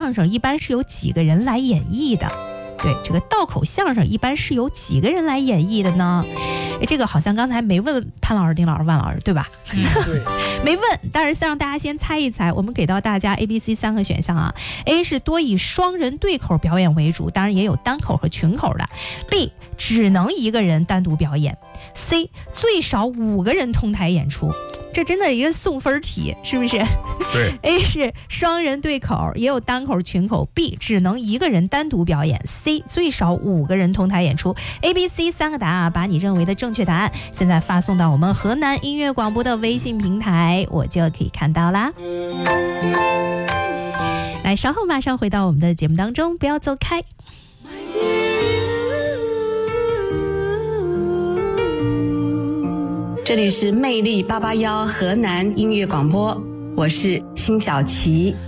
相声一般是由几个人来演绎的？对，这个道口相声一般是由几个人来演绎的呢？这个好像刚才没问潘老师、丁老师、万老师，对吧？ 对， 没问，但是让大家先猜一猜。我们给到大家 A、B、C 3个选项啊。A 是多以双人对口表演为主，当然也有单口和群口的。B 只能一个人单独表演。C 最少5个人同台演出。这真的一个送分题，是不是？ 对。 A 是双人对口，也有单口群口。B 只能一个人单独表演。C 最少5个人同台演出。A、B、C 3个答案，把你认为的正确答案现在发送到我们河南音乐广播的微信平台，我就可以看到啦。来，稍后马上回到我们的节目当中，不要走开。 这里是魅力881河南音乐广播，我是辛晓琪。